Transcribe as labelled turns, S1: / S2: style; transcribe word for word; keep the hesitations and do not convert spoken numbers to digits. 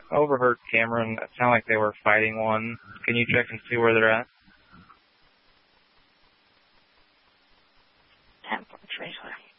S1: I overheard Cameron. It sounded like they were fighting one. Can you check and see where they're at?
S2: ten four, twenty-four.